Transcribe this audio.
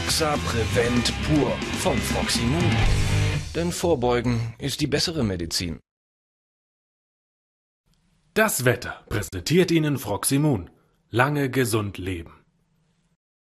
Doxa Prevent Pur von Froximum. Denn Vorbeugen ist die bessere Medizin. Das Wetter präsentiert Ihnen Froximum. Lange gesund leben.